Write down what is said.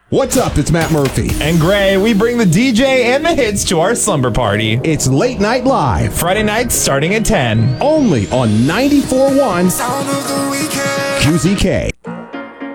What's up? It's Matt Murphy. And Gray, we bring the DJ and the hits to our slumber party. It's Late Night Live. Friday nights starting at 10. Only on 94.1 QZK.